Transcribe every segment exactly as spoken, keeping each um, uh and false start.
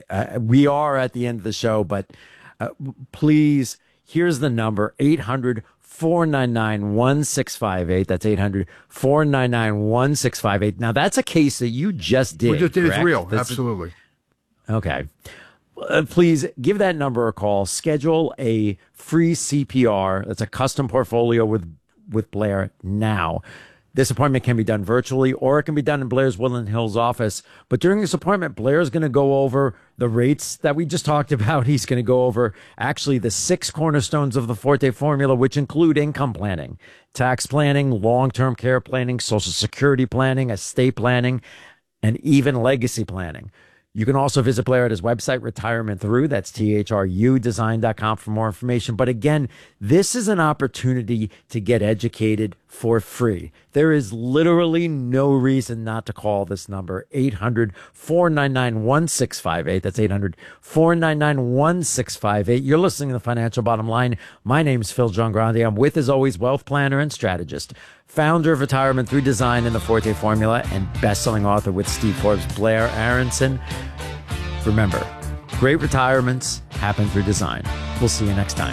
Uh, we are at the end of the show, but uh, please, here's the number, eight hundred, four nine nine, one six five eight. That's eight hundred, four nine nine, one six five eight. Now, that's a case that you just did. We just did. Correct? It's real. That's Absolutely. A, okay. Uh, please give that number a call. Schedule a free C P R. That's a custom portfolio with, with Blair now. This appointment can be done virtually, or it can be done in Blair's Woodland Hills office. But during this appointment, Blair's going to go over the rates that we just talked about. He's going to go over actually the six cornerstones of the Forte formula, which include income planning, tax planning, long-term care planning, Social Security planning, estate planning, and even legacy planning. You can also visit Blair at his website, Retirement Through. That's T H R U design dot com for more information. But again, this is an opportunity to get educated for free. There is literally no reason not to call this number, eight hundred, four nine nine, one six five eight. That's eight hundred, four nine nine, one six five eight. You're listening to The Financial Bottom Line. My name's Phil Giangrande. I'm with, as always, wealth planner and strategist, founder of Retirement Through Design and the Forte Formula, and best-selling author with Steve Forbes, Blair Aronson. Remember, great retirements happen through design. We'll see you next time.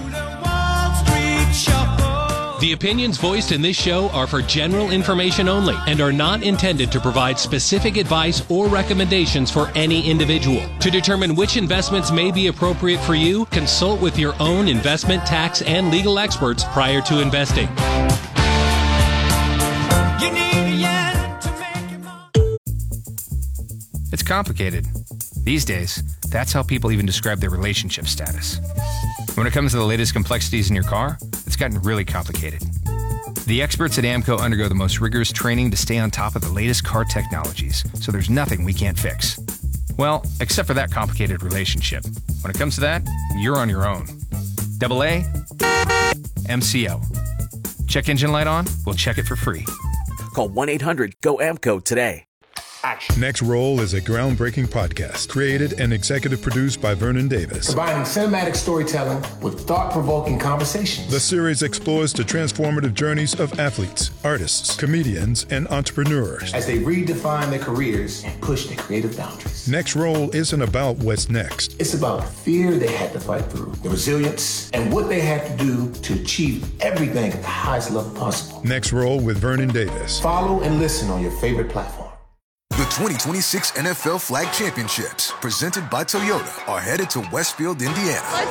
The opinions voiced in this show are for general information only and are not intended to provide specific advice or recommendations for any individual. To determine which investments may be appropriate for you, consult with your own investment, tax, and legal experts prior to investing. It's complicated. These days, that's how people even describe their relationship status. When it comes to the latest complexities in your car, it's gotten really complicated. The experts at AAMCO undergo the most rigorous training to stay on top of the latest car technologies, so there's nothing we can't fix. Well, except for that complicated relationship. When it comes to that, you're on your own. Double A, M C O. Check engine light on? We'll check it for free. Call one eight hundred, G O A M C O today. Action. Next Roll is a groundbreaking podcast created and executive produced by Vernon Davis. Combining cinematic storytelling with thought-provoking conversations. The series explores the transformative journeys of athletes, artists, comedians, and entrepreneurs as they redefine their careers and push their creative boundaries. Next Roll isn't about what's next. It's about the fear they had to fight through, the resilience, and what they had to do to achieve everything at the highest level possible. Next Roll with Vernon Davis. Follow and listen on your favorite platform. The twenty twenty-six N F L Flag Championships, presented by Toyota, are headed to Westfield, Indiana. Let's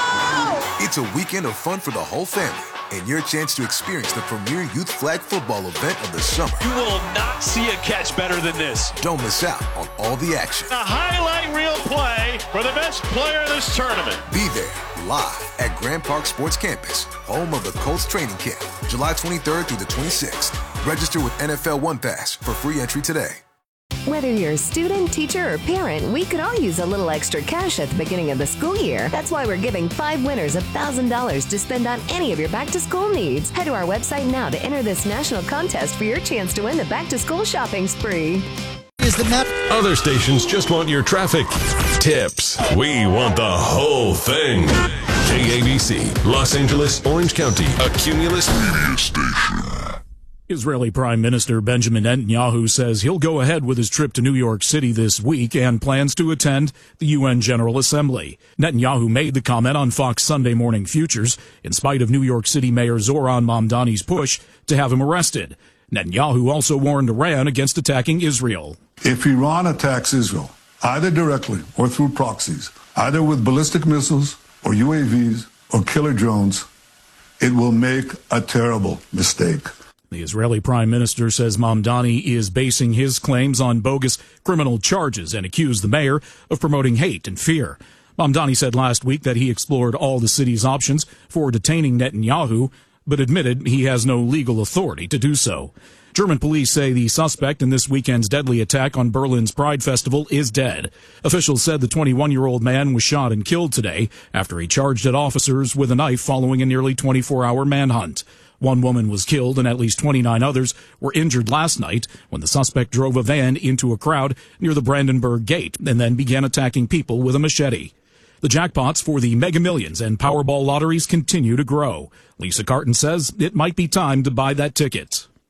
go! It's a weekend of fun for the whole family, and your chance to experience the premier youth flag football event of the summer. You will not see a catch better than this. Don't miss out on all the action. A highlight reel play for the best player in this tournament. Be there, live at Grand Park Sports Campus, home of the Colts training camp, July twenty-third through the twenty-sixth. Register with N F L One Pass for free entry today. Whether you're a student, teacher, or parent, we could all use a little extra cash at the beginning of the school year. That's why we're giving five winners one thousand dollars to spend on any of your back-to-school needs. Head to our website now to enter this national contest for your chance to win the back-to-school shopping spree. Is the map? Other stations just want your traffic tips. We want the whole thing. K A B C, Los Angeles, Orange County, a Cumulus media station. Israeli Prime Minister Benjamin Netanyahu says he'll go ahead with his trip to New York City this week and plans to attend the U N General Assembly. Netanyahu made the comment on Fox Sunday Morning Futures in spite of New York City Mayor Zoran Mamdani's push to have him arrested. Netanyahu also warned Iran against attacking Israel. If Iran attacks Israel, either directly or through proxies, either with ballistic missiles or U A Vs or killer drones, it will make a terrible mistake. The Israeli Prime Minister says Mamdani is basing his claims on bogus criminal charges and accused the mayor of promoting hate and fear. Mamdani said last week that he explored all the city's options for detaining Netanyahu, but admitted he has no legal authority to do so. German police say the suspect in this weekend's deadly attack on Berlin's Pride Festival is dead. Officials said the twenty-one-year-old man was shot and killed today after he charged at officers with a knife following a nearly twenty-four hour manhunt. One woman was killed and at least twenty-nine others were injured last night when the suspect drove a van into a crowd near the Brandenburg Gate and then began attacking people with a machete. The jackpots for the Mega Millions and Powerball lotteries continue to grow. Lisa Carton says it might be time to buy that ticket.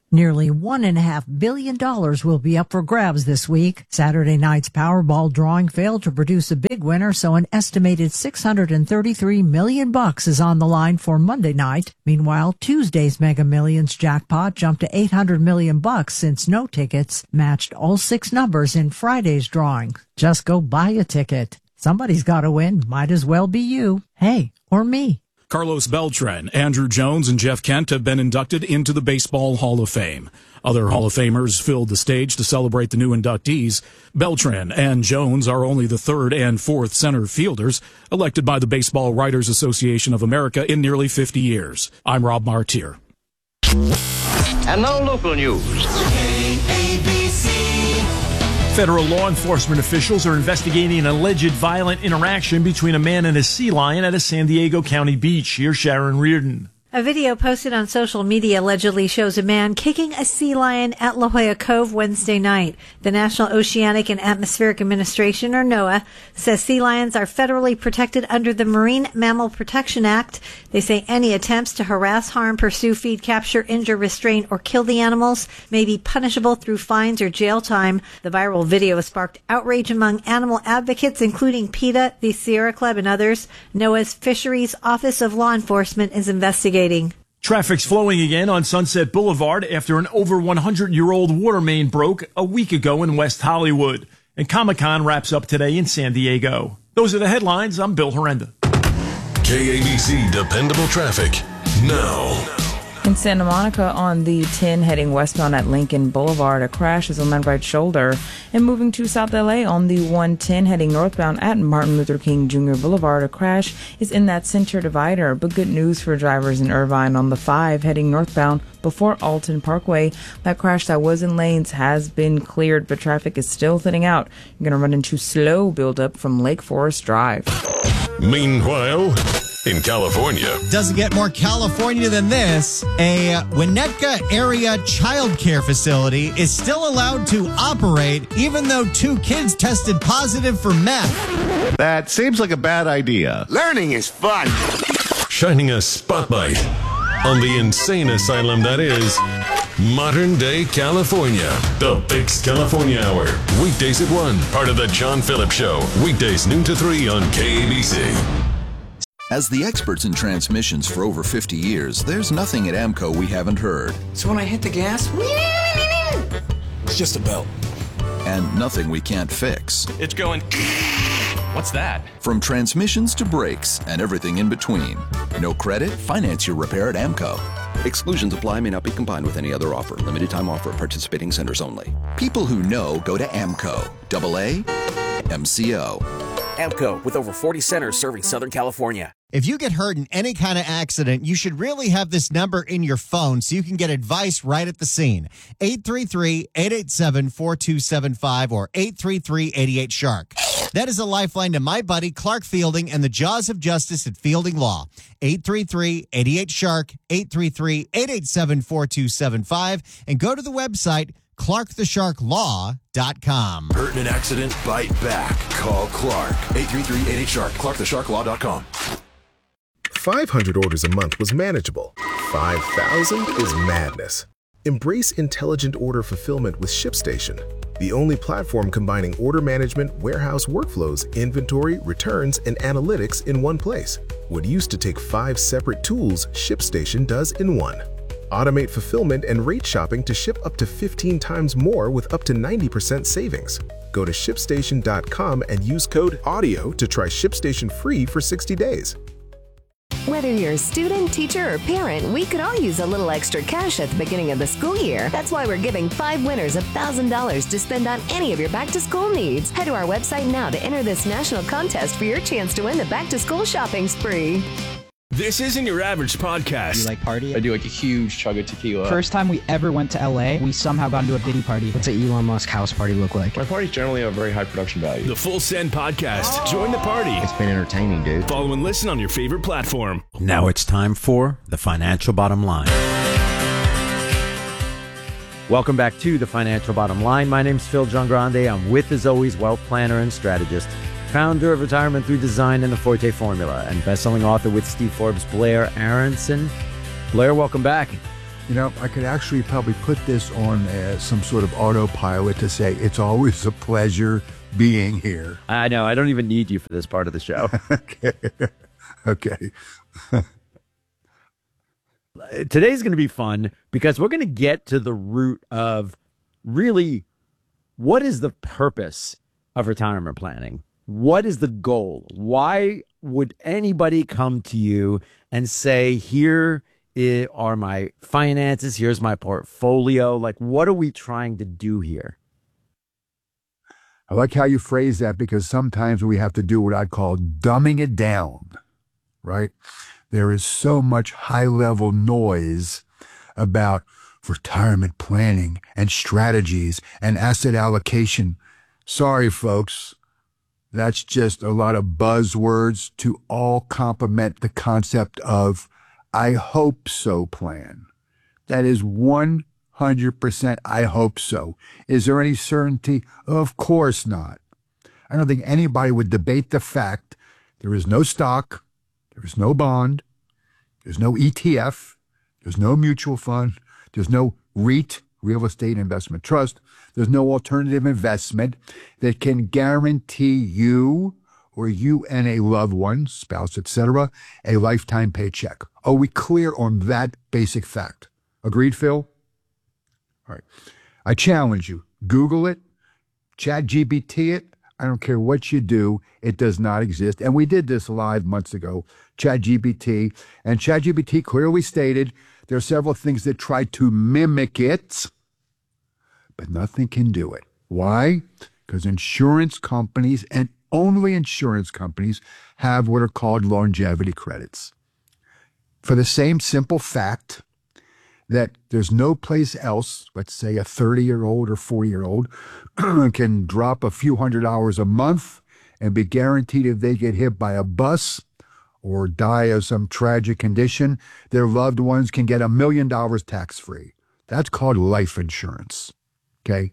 Nearly one and a half billion dollars will be up for grabs this week. Saturday night's Powerball drawing failed to produce a big winner, so an estimated six hundred thirty-three million bucks is on the line for Monday night. Meanwhile, Tuesday's Mega Millions jackpot jumped to eight hundred million bucks since no tickets matched all six numbers in Friday's drawing. Just go buy a ticket. Somebody's got to win. Might as well be you. Hey, or me. Carlos Beltran, Andrew Jones, and Jeff Kent have been inducted into the Baseball Hall of Fame. Other Hall of Famers filled the stage to celebrate the new inductees. Beltran and Jones are only the third and fourth center fielders elected by the Baseball Writers Association of America in nearly fifty years. I'm Rob Martier. And now local news. A B C. Federal law enforcement officials are investigating an alleged violent interaction between a man and a sea lion at a San Diego County beach. Here's Sharon Reardon. A video posted on social media allegedly shows a man kicking a sea lion at La Jolla Cove Wednesday night. The National Oceanic and Atmospheric Administration, or NOAA, says sea lions are federally protected under the Marine Mammal Protection Act. They say any attempts to harass, harm, pursue, feed, capture, injure, restrain, or kill the animals may be punishable through fines or jail time. The viral video has sparked outrage among animal advocates, including PETA, the Sierra Club, and others. NOAA's Fisheries Office of Law Enforcement is investigating. Traffic's flowing again on Sunset Boulevard after an over one hundred year old water main broke a week ago in West Hollywood. And Comic-Con wraps up today in San Diego. Those are the headlines. I'm Bill Horrenda. K A B C Dependable Traffic now. In Santa Monica on the ten heading westbound at Lincoln Boulevard, a crash is on my right shoulder. And moving to South L A on the one ten heading northbound at Martin Luther King Junior Boulevard, a crash is in that center divider. But good news for drivers in Irvine on the five heading northbound before Alton Parkway. That crash that was in lanes has been cleared, but traffic is still thinning out. You're going to run into slow buildup from Lake Forest Drive. Meanwhile, in California. Doesn't get more California than this. A Winnetka area child care facility is still allowed to operate even though two kids tested positive for meth. That seems like a bad idea. Learning is fun. Shining a spotlight on the insane asylum that is modern day California. The Fix California Hour. Weekdays at one. Part of the John Phillips Show. Weekdays noon to three on K A B C. As the experts in transmissions for over fifty years, there's nothing at AMCO we haven't heard. So when I hit the gas, it's just a belt. And nothing we can't fix. It's going... What's that? From transmissions to brakes and everything in between. No credit? Finance your repair at AMCO. Exclusions apply, may not be combined with any other offer. Limited time offer at participating centers only. People who know go to AMCO. Double A, M C O. AMCO, with over forty centers serving Southern California. If you get hurt in any kind of accident, you should really have this number in your phone so you can get advice right at the scene. eight three three, eight eight seven, four two seven five or eight three three, eight eight, shark. That is a lifeline to my buddy Clark Fielding and the Jaws of Justice at Fielding Law. eight three three, eight eight, shark, eight three three, eight eight seven, four two seven five, and go to the website clark the shark law dot com. Hurt in an accident? Bite back. Call Clark. eight three three, eight eight, shark. clark the shark law dot com. five hundred orders a month was manageable. five thousand is madness. Embrace intelligent order fulfillment with ShipStation, the only platform combining order management, warehouse workflows, inventory, returns, and analytics in one place. What used to take five separate tools, ShipStation does in one. Automate fulfillment and rate shopping to ship up to fifteen times more with up to ninety percent savings. Go to ship station dot com and use code AUDIO to try ShipStation free for sixty days. Whether you're a student, teacher, or parent, we could all use a little extra cash at the beginning of the school year. That's why we're giving five winners one thousand dollars to spend on any of your back-to-school needs. Head to our website now to enter this national contest for your chance to win the back-to-school shopping spree. This isn't your average podcast. Do you like party? I do like a huge chug of tequila. First time we ever went to L A, we somehow got into a Diddy party. What's an Elon Musk house party look like? My parties generally have a very high production value. The Full Send Podcast. Oh. Join the party. It's been entertaining, dude. Follow and listen on your favorite platform. Now it's time for the Financial Bottom Line. Welcome back to the Financial Bottom Line. My name's Phil Giangrande. I'm with, as always, wealth planner and strategist, founder of Retirement Through Design and the Forte Formula, and best-selling author with Steve Forbes, Blair Aronson. Blair, welcome back. You know, I could actually probably put this on uh, some sort of autopilot to say, it's always a pleasure being here. I know. I don't even need you for this part of the show. Okay. Okay. Today's going to be fun because we're going to get to the root of really what is the purpose of retirement planning? What is the goal? Why would anybody come to you and say, here are my finances, here's my portfolio? Like, what are we trying to do here? I like how you phrase that, because sometimes we have to do what I call dumbing it down, right? There is so much high-level noise about retirement planning and strategies and asset allocation. Sorry, folks. That's just a lot of buzzwords to all complement the concept of I hope so plan. That is one hundred percent I hope so. Is there any certainty? Of course not. I don't think anybody would debate the fact there is no stock, there is no bond, there's no E T F, there's no mutual fund, there's no REIT, real estate investment trust, there's no alternative investment that can guarantee you or you and a loved one, spouse, et cetera, a lifetime paycheck. Are we clear on that basic fact? Agreed, Phil? All right. I challenge you. Google it, Chat G P T it. I don't care what you do. It does not exist. And we did this live months ago, Chat G P T. And Chat G P T clearly stated there are several things that try to mimic it, but nothing can do it. Why? Because insurance companies, and only insurance companies, have what are called longevity credits. For the same simple fact that there's no place else, let's say a thirty-year-old or forty-year-old, can drop a few hundred dollars a month and be guaranteed if they get hit by a bus or die of some tragic condition, their loved ones can get a million dollars tax-free. That's called life insurance, okay?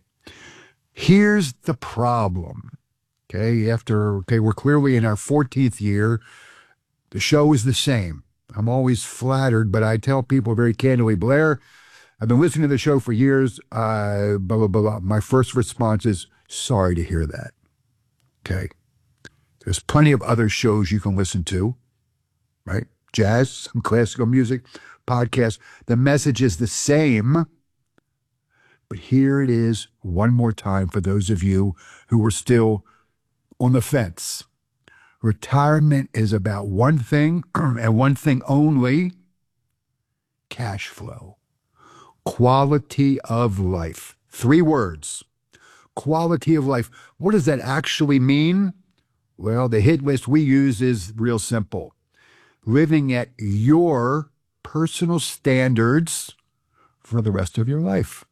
Here's the problem, okay? After, okay, we're clearly in our fourteenth year. The show is the same. I'm always flattered, but I tell people very candidly, Blair, I've been listening to the show for years, uh, blah, blah, blah, blah. My first response is, sorry to hear that, okay? There's plenty of other shows you can listen to, right? Jazz, some classical music, podcasts. The message is the same, but here it is one more time for those of you who are still on the fence. Retirement is about one thing and one thing only: cash flow, quality of life. Three words: quality of life. What does that actually mean? Well, the hit list we use is real simple. Living at your personal standards for the rest of your life.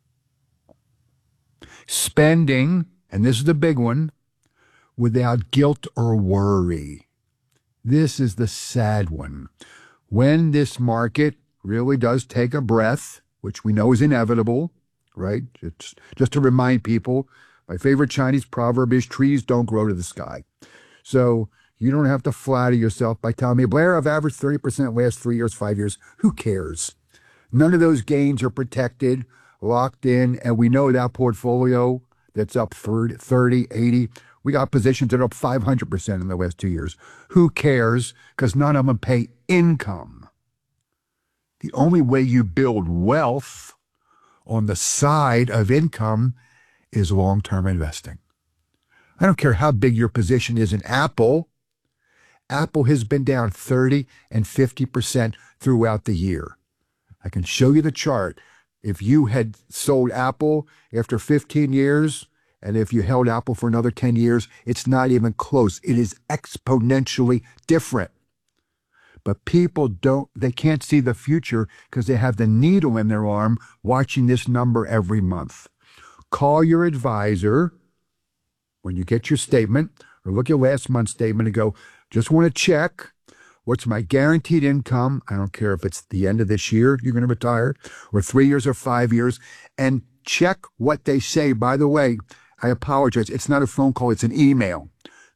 Spending, and this is the big one, without guilt or worry. This is the sad one. When this market really does take a breath, which we know is inevitable, right? It's just to remind people, my favorite Chinese proverb is trees don't grow to the sky. So you don't have to flatter yourself by telling me, Blair, I've averaged thirty percent last three years, five years. Who cares? None of those gains are protected, locked in, and we know that portfolio that's up thirty, eighty, we got positions that are up five hundred percent in the last two years. Who cares? Because none of them pay income. The only way you build wealth on the side of income is long-term investing. I don't care how big your position is in Apple. Apple has been down thirty and fifty percent throughout the year. I can show you the chart. If you had sold Apple after fifteen years, and if you held Apple for another ten years, it's not even close. It is exponentially different. But people don't, they can't see the future because they have the needle in their arm watching this number every month. Call your advisor when you get your statement, or look at last month's statement and go, just want to check, what's my guaranteed income? I don't care if it's the end of this year you're going to retire, or three years or five years, and check what they say. By the way, I apologize. It's not a phone call. It's an email.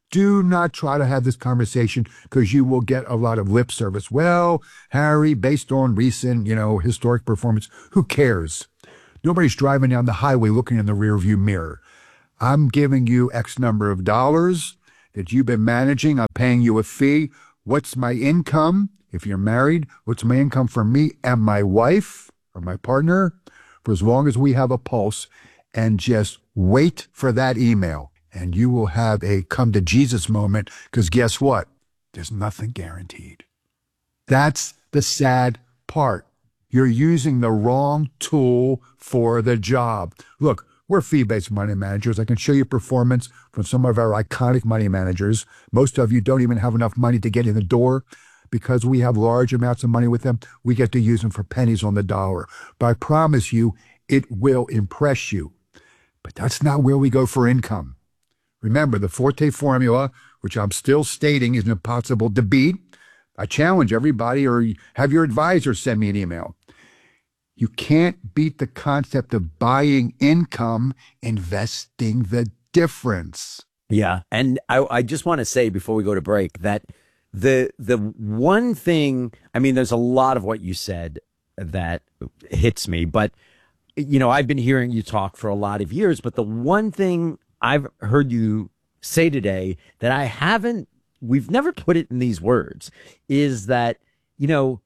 Do not try to have this conversation because you will get a lot of lip service. Well, Harry, based on recent, you know, historic performance, who cares? Nobody's driving down the highway looking in the rearview mirror. I'm giving you X number of dollars that you've been managing. I'm paying you a fee. What's my income? If you're married, what's my income for me and my wife or my partner for as long as we have a pulse? And just wait for that email. And you will have a come to Jesus moment because guess what? There's nothing guaranteed. That's the sad part. You're using the wrong tool for the job. Look, we're fee-based money managers. I can show you performance from some of our iconic money managers. Most of you don't even have enough money to get in the door. Because we have large amounts of money with them, we get to use them for pennies on the dollar. But I promise you, it will impress you. But that's not where we go for income. Remember, the Forte formula, which I'm still stating is impossible to beat. I challenge everybody, or have your advisor send me an email. You can't beat the concept of buying income, investing the difference. Yeah. And I, I just want to say before we go to break that the the one thing, I mean, there's a lot of what you said that hits me, but, you know, I've been hearing you talk for a lot of years, but the one thing I've heard you say today that I haven't, we've never put it in these words, is that, you know,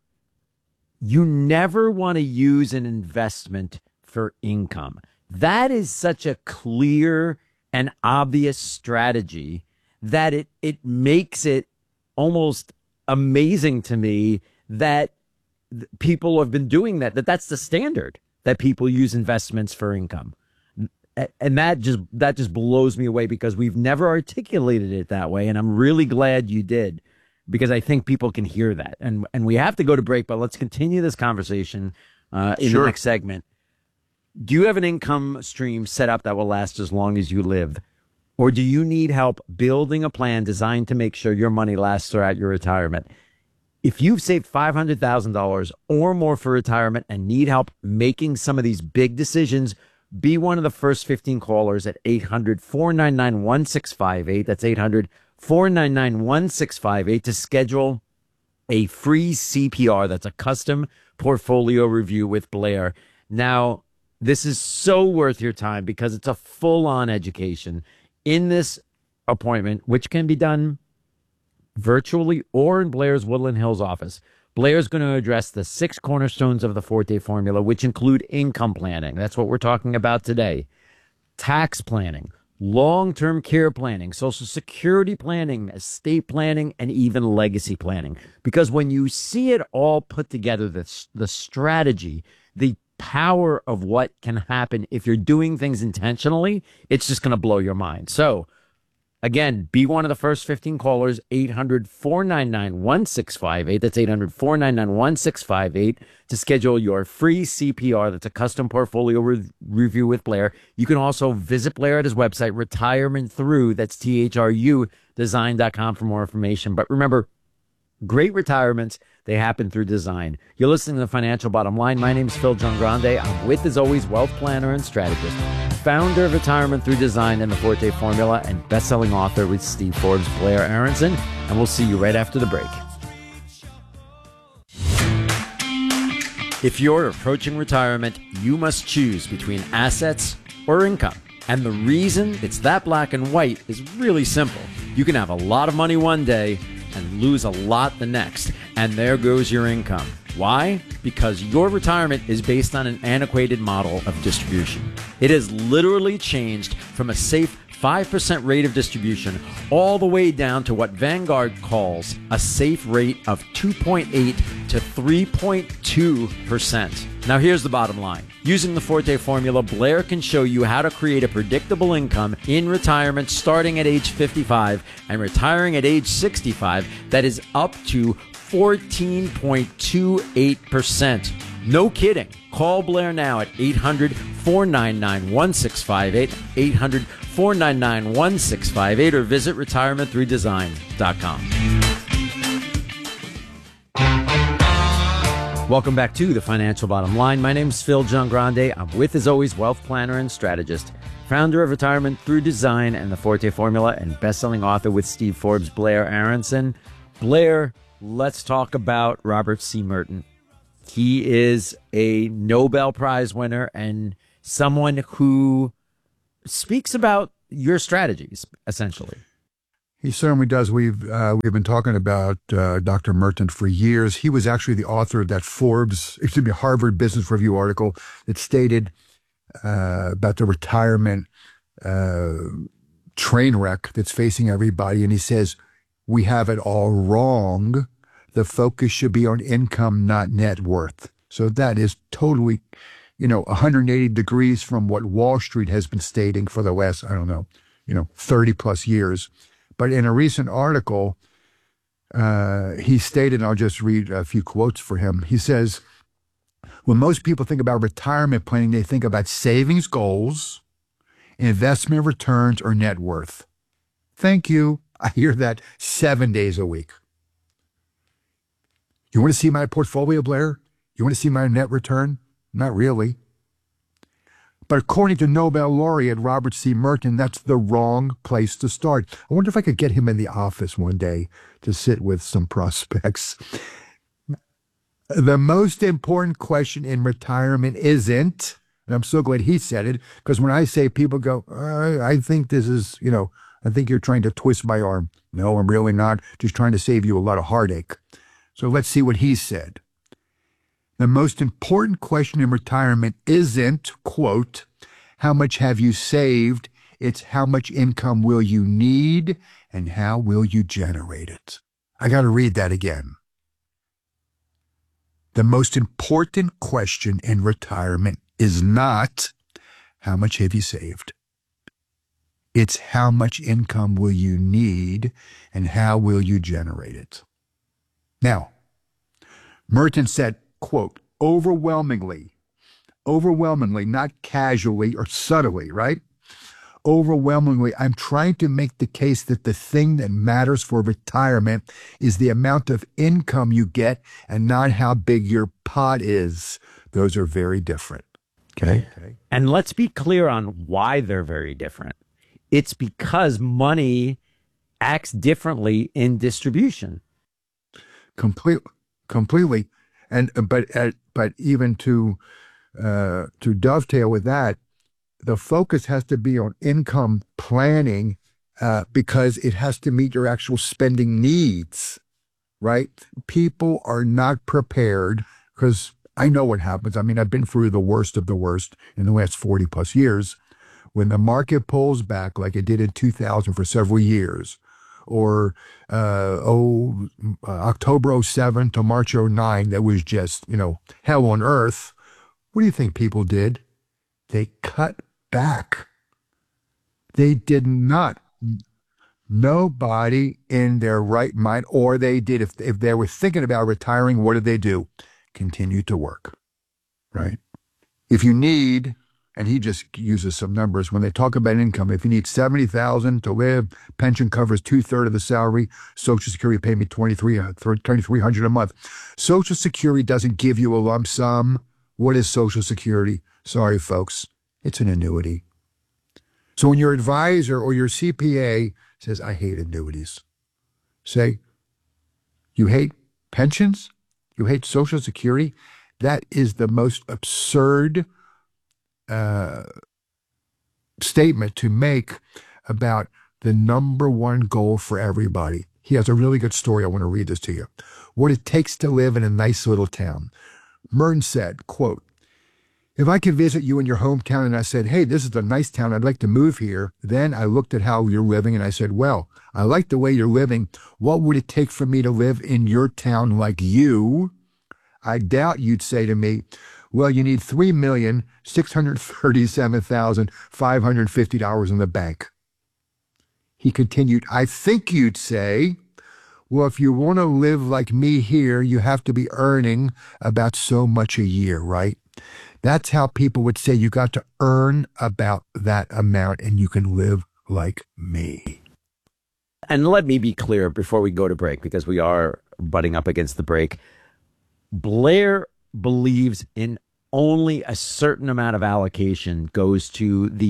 you never want to use an investment for income. That is such a clear and obvious strategy that it, it makes it almost amazing to me that th- people have been doing that, that that's the standard, that people use investments for income. And that just that just blows me away because we've never articulated it that way. And I'm really glad you did, because I think people can hear that. And and we have to go to break, but let's continue this conversation uh, in Sure. the next segment. Do you have an income stream set up that will last as long as you live? Or do you need help building a plan designed to make sure your money lasts throughout your retirement? If you've saved five hundred thousand dollars or more for retirement and need help making some of these big decisions, be one of the first fifteen callers at eight hundred, four nine nine, one six five eight. That's eight hundred, four nine nine, one six five eight to schedule a free C P R. That's a custom portfolio review with Blair. Now, this is so worth your time because it's a full-on education. In this appointment, which can be done virtually or in Blair's Woodland Hills office, Blair's going to address the six cornerstones of the Forte formula, which include income planning. That's what we're talking about today. Tax planning, long-term care planning, Social Security planning, estate planning, and even legacy planning. Because when you see it all put together, the, the strategy, the power of what can happen if you're doing things intentionally, it's just going to blow your mind. So, again, be one of the first fifteen callers, eight hundred, four nine nine, one six five eight. That's eight hundred, four nine nine, one six five eight to schedule your free C P R. That's a custom portfolio re- review with Blair. You can also visit Blair at his website, Retirement Through, that's T H R U, design dot com for more information. But remember, great retirements, they happen through design. You're listening to The Financial Bottom Line. My name is Phil Giangrande. I'm with, as always, wealth planner and strategist, founder of Retirement Through Design and the Forte Formula, and best-selling author with Steve Forbes, Blair Aronson. And we'll see you right after the break. If you're approaching retirement, you must choose between assets or income. And the reason it's that black and white is really simple. You can have a lot of money one day and lose a lot the next, and there goes your income. Why? Because your retirement is based on an antiquated model of distribution. It has literally changed from a safe five percent rate of distribution all the way down to what Vanguard calls a safe rate of two point eight to three point two percent. Now here's the bottom line. Using the Forte formula, Blair can show you how to create a predictable income in retirement starting at age fifty-five and retiring at age sixty-five that is up to fourteen point two eight percent. No kidding. Call Blair now at eight hundred, four nine nine, one six five eight, eight hundred, four nine nine, one six five eight, or visit retirement through design dot com. Welcome back to The Financial Bottom Line. My name is Phil Giangrande. I'm with, as always, wealth planner and strategist, founder of Retirement Through Design and the Forte Formula, and best-selling author with Steve Forbes, Blair Aronson. Blair, let's talk about Robert C. Merton. He is a Nobel Prize winner and someone who speaks about your strategies, essentially. He certainly does. We've uh, we've been talking about uh, Doctor Merton for years. He was actually the author of that Forbes, excuse me, Harvard Business Review article that stated uh, about the retirement uh, train wreck that's facing everybody. And he says, we have it all wrong. The focus should be on income, not net worth. So that is totally, you know, one hundred eighty degrees from what Wall Street has been stating for the last, I don't know, you know, thirty plus years. But in a recent article, uh, he stated, and I'll just read a few quotes for him. He says, when most people think about retirement planning, they think about savings goals, investment returns, or net worth. Thank you. I hear that seven days a week. You want to see my portfolio, Blair? You want to see my net return? Not really. But according to Nobel laureate Robert C. Merton, that's the wrong place to start. I wonder if I could get him in the office one day to sit with some prospects. The most important question in retirement isn't, and I'm so glad he said it, because when I say, people go, uh, I think this is, you know, I think you're trying to twist my arm. No, I'm really not. Just trying to save you a lot of heartache. So let's see what he said. The most important question in retirement isn't, quote, how much have you saved? It's how much income will you need and how will you generate it? I got to read that again. The most important question in retirement is not how much have you saved? It's how much income will you need and how will you generate it? Now, Merton said, quote, overwhelmingly, overwhelmingly, not casually or subtly, right? Overwhelmingly, I'm trying to make the case that the thing that matters for retirement is the amount of income you get and not how big your pot is. Those are very different. Okay. okay. And let's be clear on why they're very different. It's because money acts differently in distribution. Complete, completely. And but uh, but even to uh, to dovetail with that, the focus has to be on income planning uh, because it has to meet your actual spending needs, right? People are not prepared because I know what happens. I mean, I've been through the worst of the worst in the last forty plus years. When the market pulls back like it did in two thousand for several years, or uh, oh, uh, October oh seven to March oh nine, that was just, you know, hell on earth. What do you think people did? They cut back. They did not. Nobody in their right mind, or they did, if, if they were thinking about retiring, what did they do? Continue to work, right? If you need, and he just uses some numbers when they talk about income. If you need seventy thousand dollars to live, pension covers two-thirds of the salary. Social Security pay me twenty-three hundred dollars a month. Social Security doesn't give you a lump sum. What is Social Security? Sorry, folks. It's an annuity. So when your advisor or your C P A says, I hate annuities, say, you hate pensions? You hate Social Security? That is the most absurd Uh, statement to make about the number one goal for everybody. He has a really good story. I want to read this to you. What it takes to live in a nice little town. Merton said, quote, if I could visit you in your hometown and I said, hey, this is a nice town, I'd like to move here. Then I looked at how you're living and I said, well, I like the way you're living. What would it take for me to live in your town like you? I doubt you'd say to me, well, you need three million six hundred thirty-seven thousand five hundred fifty dollars in the bank. He continued, I think you'd say, well, if you want to live like me here, you have to be earning about so much a year, right? That's how people would say you got to earn about that amount and you can live like me. And let me be clear before we go to break, because we are butting up against the break. Blair believes in only a certain amount of allocation goes to these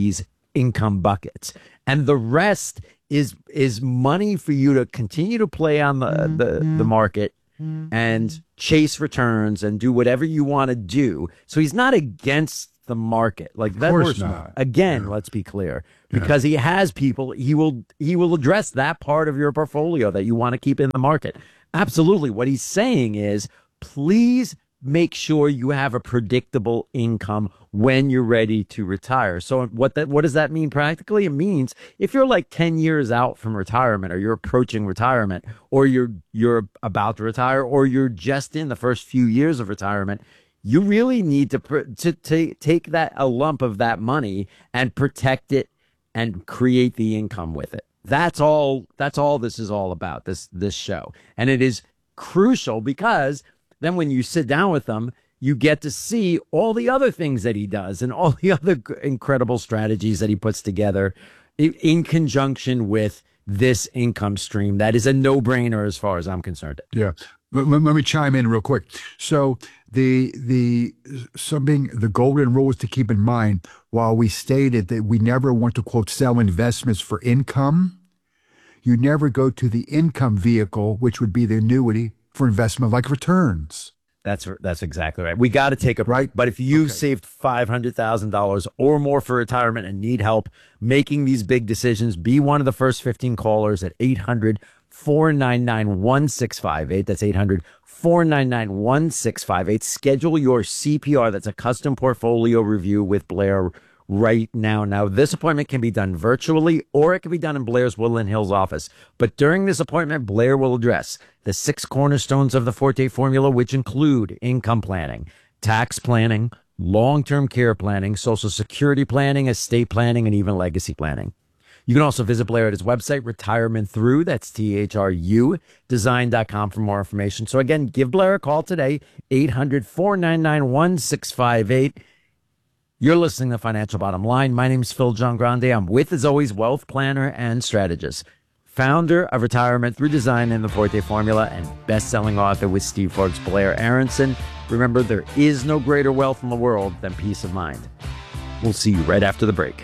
income buckets. And the rest is is money for you to continue to play on the mm-hmm. the, the market mm-hmm. and chase returns and do whatever you want to do. So he's not against the market. Like that. Of course not. Again, yeah. let's be clear. Because yeah. he has people, he will he will address that part of your portfolio that you want to keep in the market. Absolutely. What he's saying is, please make sure you have a predictable income when you're ready to retire. So what that what does that mean practically? It means if you're like ten years out from retirement, or you're approaching retirement, or you're you're about to retire, or you're just in the first few years of retirement, you really need to to, to take that a lump of that money and protect it and create the income with it. That's all that's all this is all about, this this show. And it is crucial because then when you sit down with them, you get to see all the other things that he does and all the other incredible strategies that he puts together in, in conjunction with this income stream. That is a no-brainer as far as I'm concerned. Yeah. Let, let me chime in real quick. So the the something the golden rule is to keep in mind, while we stated that we never want to, quote, sell investments for income, you never go to the income vehicle, which would be the annuity, for investment like returns. That's that's exactly right. We got to take a right. But if you okay. saved five hundred thousand dollars or more for retirement and need help making these big decisions, be one of the first fifteen callers at eight hundred, four nine nine, one six five eight. That's eight hundred, four nine nine, one six five eight. Schedule your C P R. That's a custom portfolio review with Blair right now. Now, this appointment can be done virtually, or it can be done in Blair's Woodland Hills office. But during this appointment, Blair will address the six cornerstones of the Forte formula, which include income planning, tax planning, long-term care planning, Social Security planning, estate planning, and even legacy planning. You can also visit Blair at his website, Retirement Through, that's T H R U, design dot com for more information. So again, give Blair a call today, eight hundred, four nine nine, one six five eight. You're listening to Financial Bottom Line. My name is Phil Giangrande. I'm with, as always, wealth planner and strategist, founder of Retirement Through Design and the Forte Formula, and best-selling author with Steve Forbes, Blair Aronson. Remember, there is no greater wealth in the world than peace of mind. We'll see you right after the break.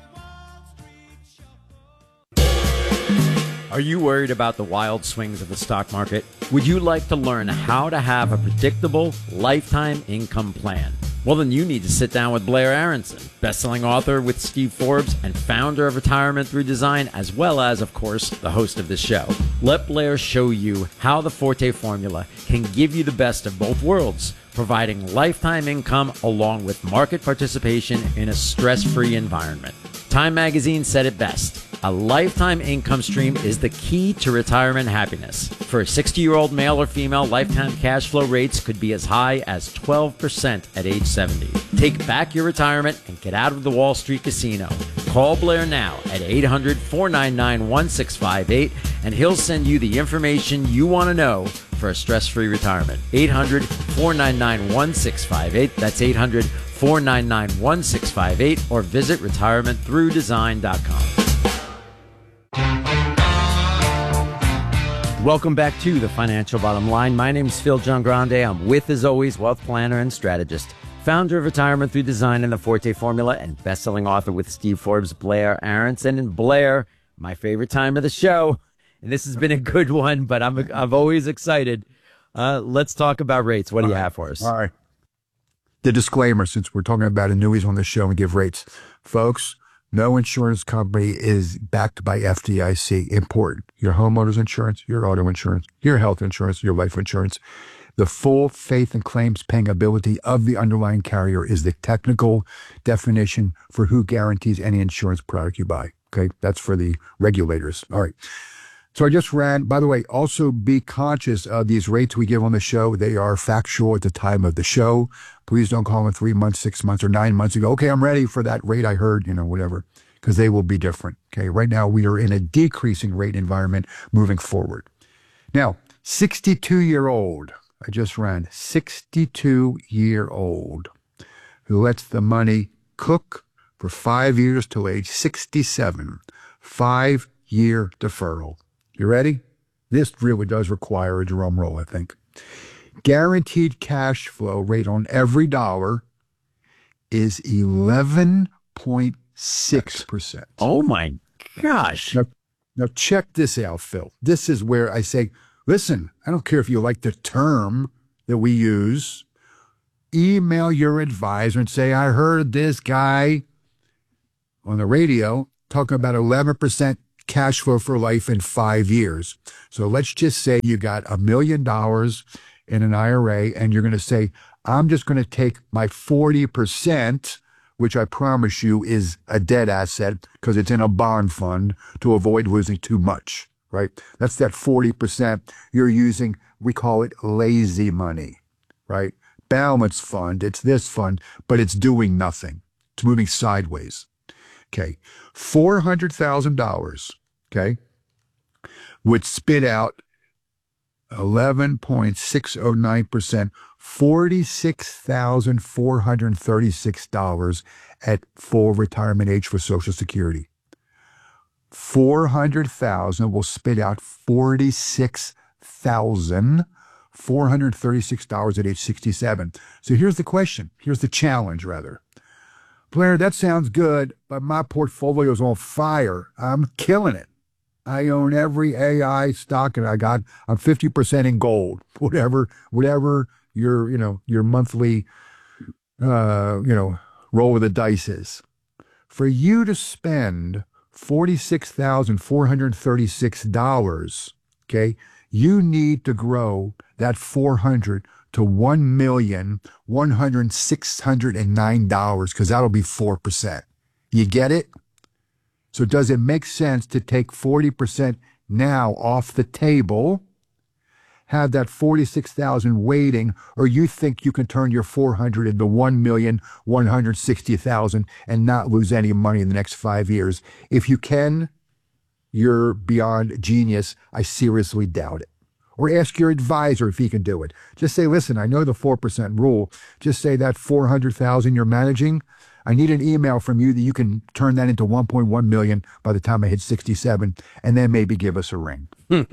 Are you worried about the wild swings of the stock market? Would you like to learn how to have a predictable lifetime income plan? Well, then you need to sit down with Blair Aronson, best-selling author with Steve Forbes and founder of Retirement Through Design, as well as, of course, the host of this show. Let Blair show you how the Forte formula can give you the best of both worlds, providing lifetime income along with market participation in a stress-free environment. Time magazine said it best. A lifetime income stream is the key to retirement happiness. For a sixty-year-old male or female, lifetime cash flow rates could be as high as twelve percent at age seventy. Take back your retirement and get out of the Wall Street casino. Call Blair now at eight hundred, four nine nine, one six five eight, and he'll send you the information you want to know for a stress-free retirement. eight hundred, four nine nine, one six five eight. That's eight hundred, four nine nine, one six five eight, or visit retirement through design dot com. Welcome back to the Financial Bottom Line. My name is Phil Giangrande. I'm with, as always, wealth planner and strategist, founder of Retirement Through Design and the Forte Formula, and best-selling author with Steve Forbes, Blair Aronson. And Blair, my favorite time of the show, and this has been a good one, but I'm I'm always excited. Uh, let's talk about rates. What do you have for us? All right. The disclaimer, since we're talking about annuities on the show and give rates. Folks, no insurance company is backed by F D I C. Important. Your homeowner's insurance, your auto insurance, your health insurance, your life insurance. The full faith and claims paying ability of the underlying carrier is the technical definition for who guarantees any insurance product you buy. Okay, that's for the regulators. All right. So I just ran, by the way, also be conscious of these rates we give on the show. They are factual at the time of the show. Please don't call in three months, six months, or nine months and go, okay, I'm ready for that rate I heard, you know, whatever, because they will be different. Okay, right now we are in a decreasing rate environment moving forward. Now, sixty-two-year-old, I just ran, sixty-two-year-old who lets the money cook for five years till age sixty-seven, five-year deferral. You ready? This really does require a drum roll, I think. Guaranteed cash flow rate on every dollar is eleven point six percent. Oh, my gosh. Now, now, check this out, Phil. This is where I say, listen, I don't care if you like the term that we use. Email your advisor and say, I heard this guy on the radio talking about eleven percent cash flow for life in five years. So let's just say you got a million dollars in an I R A and you're going to say, I'm just going to take my forty percent, which I promise you is a dead asset because it's in a bond fund to avoid losing too much, right? That's that forty percent you're using. We call it lazy money, right? Balance fund. It's this fund, but it's doing nothing. It's moving sideways. Okay. four hundred thousand dollars, okay, would spit out eleven point six oh nine percent, forty-six thousand four hundred thirty-six dollars at full retirement age for Social Security. four hundred thousand dollars will spit out forty-six thousand four hundred thirty-six dollars at age sixty-seven. So here's the question. Here's the challenge, rather. Blair, that sounds good, but my portfolio's on fire. I'm killing it. I own every A I stock and I got, I'm fifty percent in gold, whatever, whatever your, you know, your monthly, uh, you know, roll of the dice is. For you to spend forty-six thousand four hundred thirty-six dollars, okay, you need to grow that four hundred to one million one hundred six hundred nine dollars because that'll be four percent. You get it? So does it make sense to take forty percent now off the table, have that forty-six thousand waiting, or you think you can turn your four hundred into one million one hundred sixty thousand and not lose any money in the next five years? If you can, you're beyond genius. I seriously doubt it. Or ask your advisor if he can do it. Just say, listen, I know the four percent rule. Just say that four hundred thousand you're managing, I need an email from you that you can turn that into one point one million by the time I hit sixty-seven, and then maybe give us a ring.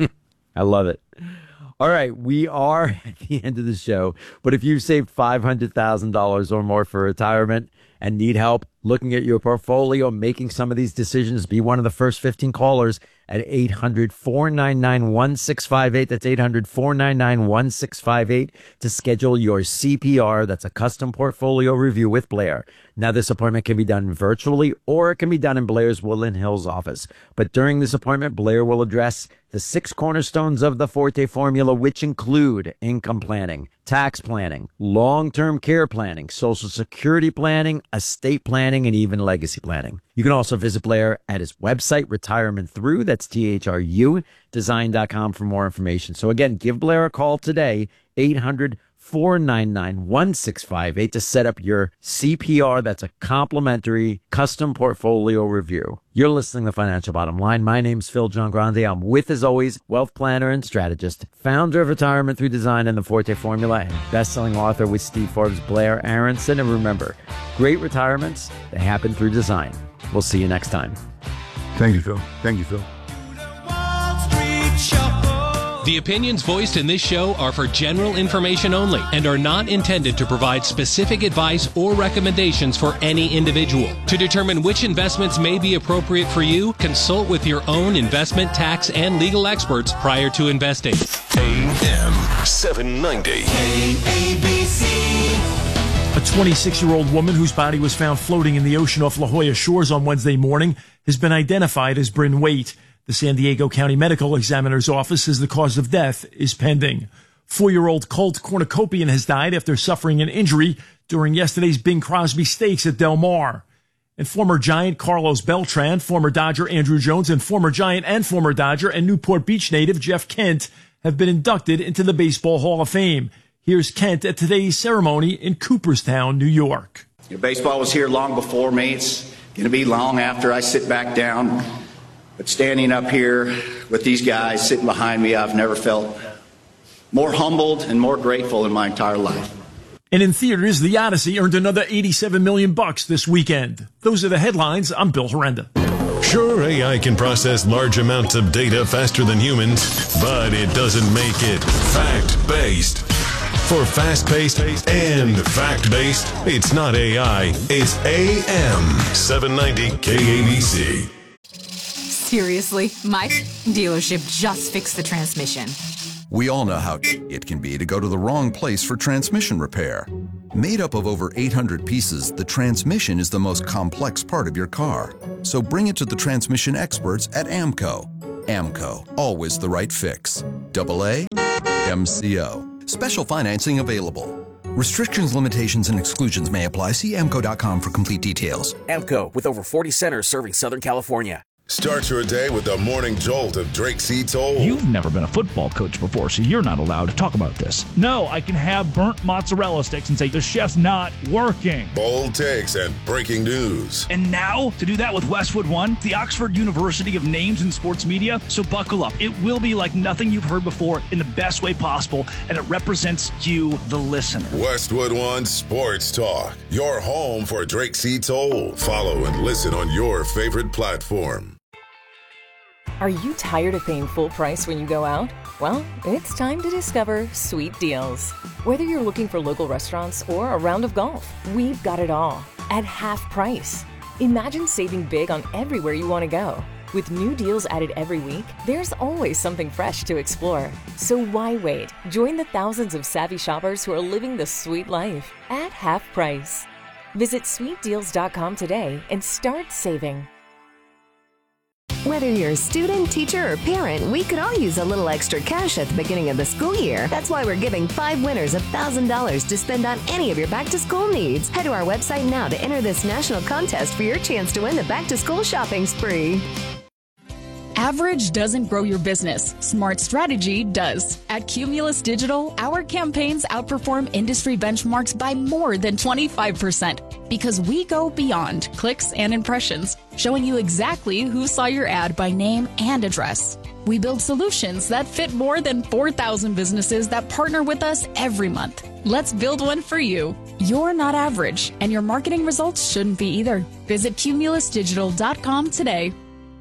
I love it. All right, we are at the end of the show, but if you've saved five hundred thousand dollars or more for retirement and need help looking at your portfolio, making some of these decisions, be one of the first fifteen callers at eight hundred four nine nine one six five eight. That's eight hundred four nine nine one six five eight to schedule your C P R. That's a custom portfolio review with Blair. Now, this appointment can be done virtually or it can be done in Blair's Woodland Hills office. But during this appointment, Blair will address the six cornerstones of the Forte formula, which include income planning, tax planning, long-term care planning, Social Security planning, estate planning, and even legacy planning. You can also visit Blair at his website, Retirement Through, that's T H R U, design dot com for more information. So again, give Blair a call today, eight hundred four nine nine one six five eight to set up your C P R. That's a complimentary custom portfolio review. You're listening to Financial Bottom Line. My name's Phil John Grande. I'm with, as always, wealth planner and strategist, founder of Retirement Through Design and the Forte Formula, and best-selling author with Steve Forbes, Blair Aronson. And remember, great retirements, they happen through design. We'll see you next time. Thank you, Phil. Thank you, Phil. The opinions voiced in this show are for general information only and are not intended to provide specific advice or recommendations for any individual. To determine which investments may be appropriate for you, consult with your own investment, tax, and legal experts prior to investing. A M seven ninety. A B C. A twenty-six-year-old woman whose body was found floating in the ocean off La Jolla shores on Wednesday morning has been identified as Bryn Waite. The San Diego County Medical Examiner's Office says the cause of death is pending. Four-year-old Colt Cornucopian has died after suffering an injury during yesterday's Bing Crosby Stakes at Del Mar. And former Giant Carlos Beltran, former Dodger Andrew Jones, and former Giant and former Dodger and Newport Beach native Jeff Kent have been inducted into the Baseball Hall of Fame. Here's Kent at today's ceremony in Cooperstown, New York. You know, baseball was here long before me. It's going to be long after I sit back down. But standing up here with these guys sitting behind me, I've never felt more humbled and more grateful in my entire life. And in theaters, The Odyssey earned another eighty-seven million bucks this weekend. Those are the headlines. I'm Bill Horrenda. Sure, A I can process large amounts of data faster than humans, but it doesn't make it fact-based. For fast-paced and fact-based, it's not A I, it's A M seven ninety K A B C. Seriously, my dealership just fixed the transmission. We all know how it can be to go to the wrong place for transmission repair. Made up of over eight hundred pieces, the transmission is the most complex part of your car. So bring it to the transmission experts at AMCO. AMCO, always the right fix. Double A, M C O. Special financing available. Restrictions, limitations, and exclusions may apply. See amco dot com for complete details. AMCO, with over forty centers serving Southern California. Start your day with the morning jolt of Drake C. Toll. You've never been a football coach before, so you're not allowed to talk about this. No, I can have burnt mozzarella sticks and say the chef's not working. Bold takes and breaking news. And now, to do that with Westwood One, the Oxford University of Names in Sports Media. So buckle up. It will be like nothing you've heard before in the best way possible, and it represents you, the listener. Westwood One Sports Talk, your home for Drake C. Toll. Follow and listen on your favorite platform. Are you tired of paying full price when you go out? Well, it's time to discover Sweet Deals. Whether you're looking for local restaurants or a round of golf, we've got it all at half price. Imagine saving big on everywhere you want to go. With new deals added every week, there's always something fresh to explore. So why wait? Join the thousands of savvy shoppers who are living the sweet life at half price. Visit sweet deals dot com today and start saving. Whether you're a student, teacher, or parent, we could all use a little extra cash at the beginning of the school year. That's why we're giving five winners one thousand dollars to spend on any of your back-to-school needs. Head to our website now to enter this national contest for your chance to win the back-to-school shopping spree. Average doesn't grow your business. Smart strategy does. At Cumulus Digital, our campaigns outperform industry benchmarks by more than twenty-five percent because we go beyond clicks and impressions, showing you exactly who saw your ad by name and address. We build solutions that fit more than four thousand businesses that partner with us every month. Let's build one for you. You're not average, and your marketing results shouldn't be either. Visit cumulus digital dot com today.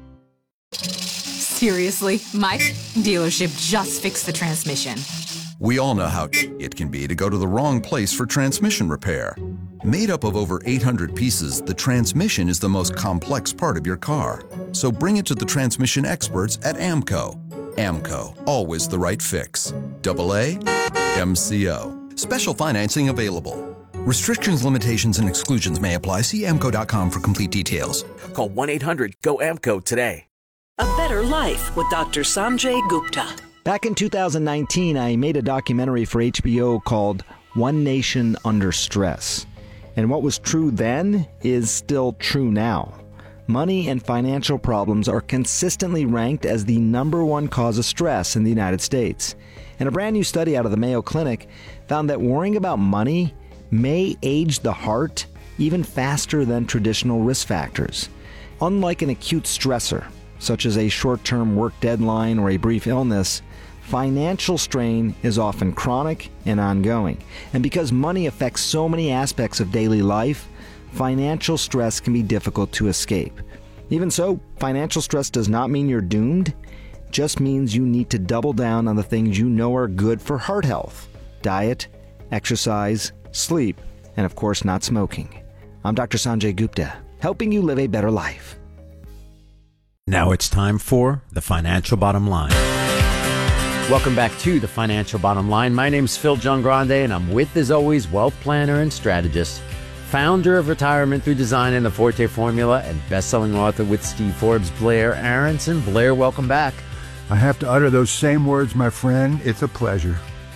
Seriously, my dealership just fixed the transmission. We all know how it can be to go to the wrong place for transmission repair. Made up of over eight hundred pieces, the transmission is the most complex part of your car. So bring it to the transmission experts at AMCO. AMCO, always the right fix. Double A, M C O. Special financing available. Restrictions, limitations, and exclusions may apply. See amco dot com for complete details. Call one eight hundred G O A M C O today. A Better Life with Doctor Sanjay Gupta. Back in two thousand nineteen, I made a documentary for H B O called One Nation Under Stress. And what was true then is still true now. Money and financial problems are consistently ranked as the number one cause of stress in the United States. And a brand new study out of the Mayo Clinic found that worrying about money may age the heart even faster than traditional risk factors. Unlike an acute stressor, such as a short-term work deadline or a brief illness, financial strain is often chronic and ongoing. And because money affects so many aspects of daily life, financial stress can be difficult to escape. Even so, financial stress does not mean you're doomed. It just means you need to double down on the things you know are good for heart health: diet, exercise, sleep, and of course not smoking. I'm Doctor Sanjay Gupta, helping you live a better life. Now it's time for The Financial Bottom Line. Welcome back to The Financial Bottom Line. My name's Phil Giangrande, and I'm with, as always, wealth planner and strategist, founder of Retirement Through Design and the Forte Formula, and best-selling author with Steve Forbes, Blair Aronson. Blair, welcome back. I have to utter those same words, my friend. It's a pleasure.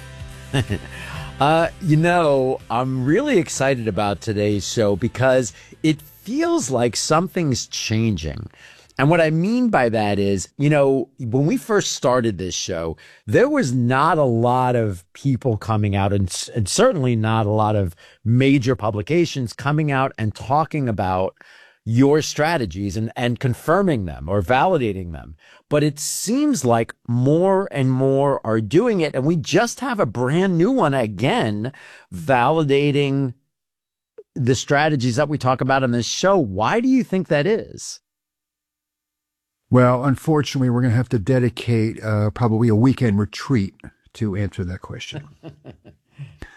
uh, you know, I'm really excited about today's show because it feels like something's changing. And what I mean by that is, you know, when we first started this show, there was not a lot of people coming out and, and certainly not a lot of major publications coming out and talking about your strategies and, and confirming them or validating them. But it seems like more and more are doing it. And we just have a brand new one again, validating the strategies that we talk about on this show. Why do you think that is? Well, unfortunately, we're going to have to dedicate uh, probably a weekend retreat to answer that question.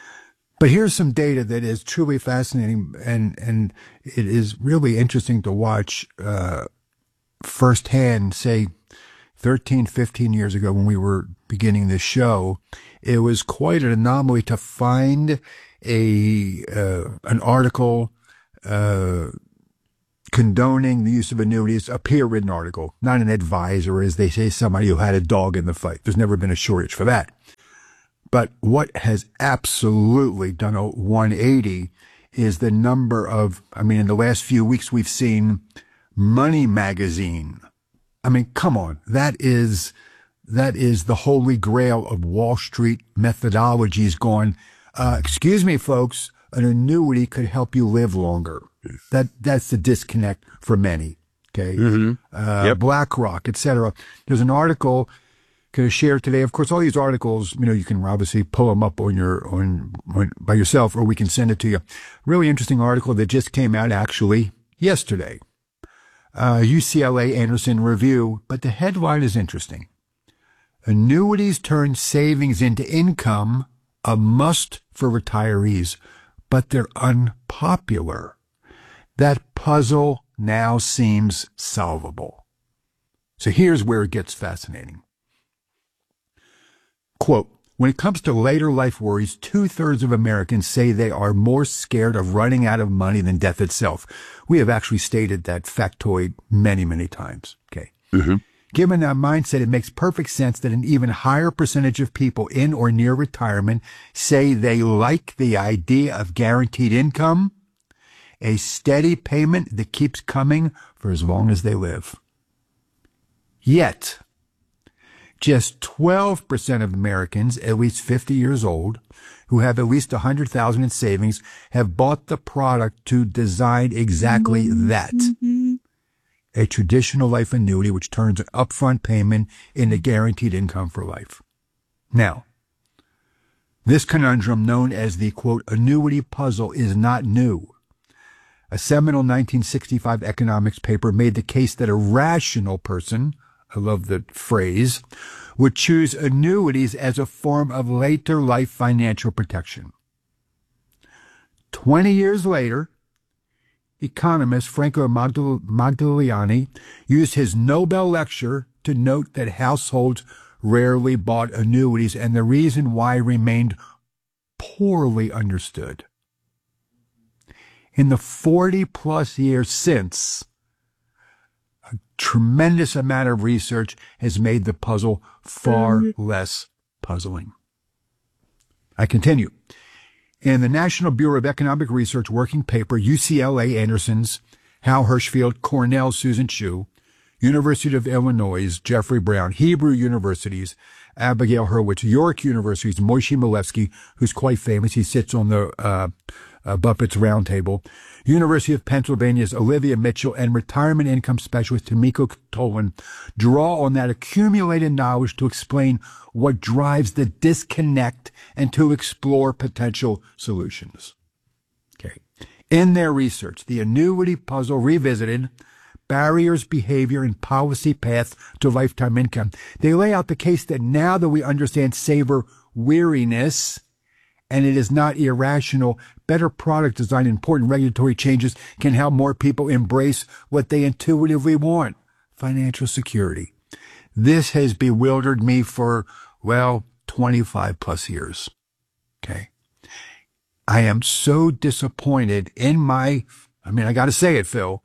But here's some data that is truly fascinating, and, and it is really interesting to watch uh, firsthand, say, thirteen, fifteen years ago when we were beginning this show. It was quite an anomaly to find a uh, an article uh, condoning the use of annuities, a peer-written article, not an advisor, as they say, somebody who had a dog in the fight. There's never been a shortage for that. But what has absolutely done a one eighty is the number of, I mean, in the last few weeks, we've seen Money Magazine. I mean, come on. That is, that is the holy grail of Wall Street methodologies going, uh, excuse me, folks, an annuity could help you live longer. That, that's the disconnect for many. Okay. Mm-hmm. Uh, yep. BlackRock, et cetera. There's an article going to share today. Of course, all these articles, you know, you can obviously pull them up on your, on, on by yourself, or we can send it to you. Really interesting article that just came out actually yesterday. Uh, U C L A Anderson Review, but the headline is interesting. Annuities turn savings into income, a must for retirees, but they're unpopular. That puzzle now seems solvable. So here's where it gets fascinating. Quote, when it comes to later life worries, two-thirds of Americans say they are more scared of running out of money than death itself. We have actually stated that factoid many, many times. Okay. Mm-hmm. Given that mindset, it makes perfect sense that an even higher percentage of people in or near retirement say they like the idea of guaranteed income, a steady payment that keeps coming for as long as they live. Yet, just twelve percent of Americans, at least fifty years old, who have at least one hundred thousand dollars in savings, have bought the product to design exactly that. A traditional life annuity which turns an upfront payment into guaranteed income for life. Now, this conundrum known as the, quote, annuity puzzle is not new. A seminal nineteen sixty-five economics paper made the case that a rational person, I love the phrase, would choose annuities as a form of later life financial protection. Twenty years later, economist Franco Magdal- Magdalani used his Nobel lecture to note that households rarely bought annuities, and the reason why remained poorly understood. In the forty plus years since, a tremendous amount of research has made the puzzle far less puzzling. I continue. In the National Bureau of Economic Research working paper, U C L A Anderson's Hal Hirschfield, Cornell Susan Chu, University of Illinois Jeffrey Brown, Hebrew University's Abigail Hurwitz, York University's Moshe Milevsky, who's quite famous. He sits on the uh, uh, Buffett's Roundtable. University of Pennsylvania's Olivia Mitchell and retirement income specialist Tomiko Tolan draw on that accumulated knowledge to explain what drives the disconnect and to explore potential solutions. Okay. In their research, the Annuity Puzzle Revisited, Barriers, Behavior, and Policy Path to Lifetime Income, they lay out the case that now that we understand saver weariness, and it is not irrational, better product design and important regulatory changes can help more people embrace what they intuitively want, financial security. This has bewildered me for, well, twenty-five plus years. Okay. I am so disappointed in my, I mean, I got to say it, Phil.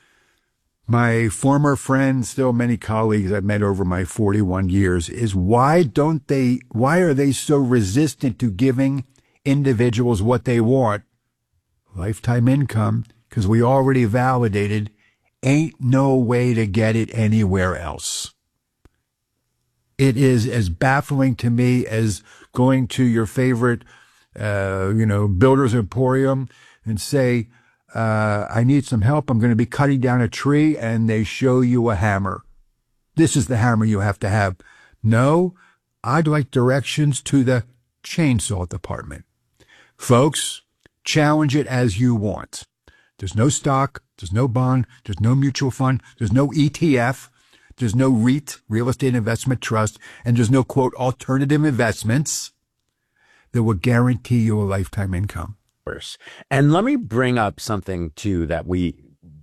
My former friends, still many colleagues I've met over my forty-one years, is why don't they, why are they so resistant to giving individuals what they want? Lifetime income, because we already validated, ain't no way to get it anywhere else. It is as baffling to me as going to your favorite, uh, you know, Builder's Emporium and say, uh, I need some help. I'm going to be cutting down a tree, and they show you a hammer. This is the hammer you have to have. No, I'd like directions to the chainsaw department. Folks, challenge it as you want. There's no stock, there's no bond, there's no mutual fund, there's no E T F, there's no REIT, real estate investment trust, and there's no, quote, alternative investments. that will guarantee you a lifetime income. And let me bring up something too that we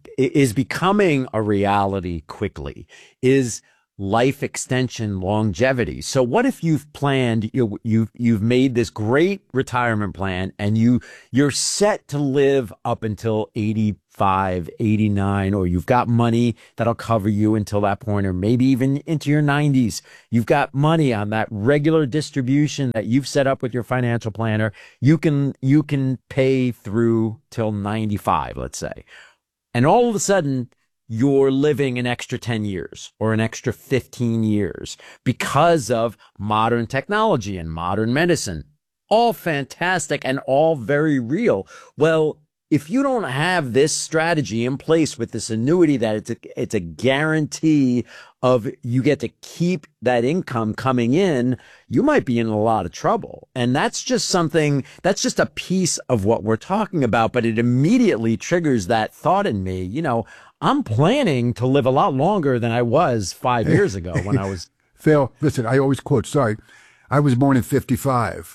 is becoming a reality quickly is life extension longevity. So what if you've planned, you, you've, you've made this great retirement plan and you, you're set to live up until eighty-five, eighty-nine, or you've got money that'll cover you until that point, or maybe even into your nineties. You've got money on that regular distribution that you've set up with your financial planner. You can, you can pay through till ninety-five, let's say. And all of a sudden, you're living an extra ten years or an extra fifteen years because of modern technology and modern medicine. All fantastic and all very real. Well, if you don't have this strategy in place with this annuity that it's a, it's a guarantee of you get to keep that income coming in, you might be in a lot of trouble. And that's just something, that's just a piece of what we're talking about, but it immediately triggers that thought in me, you know, I'm planning to live a lot longer than I was five years ago when I was. Phil, listen, I always quote, sorry, I was born in fifty-five.